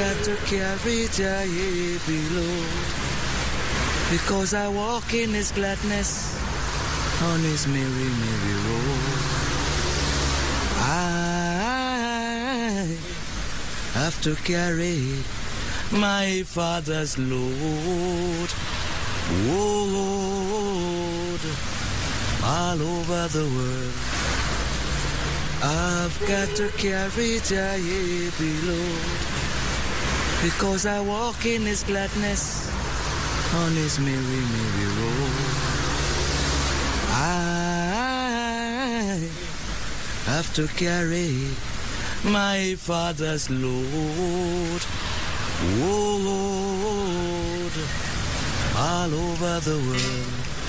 got to carry the heavy load, because I walk in His gladness on His merry, merry road. I have to carry my Father's load, oh Lord, all over the world. I've got to carry the heavy load, because I walk in His gladness on His merry, merry road. I have to carry my Father's load, oh Lord, all over the world.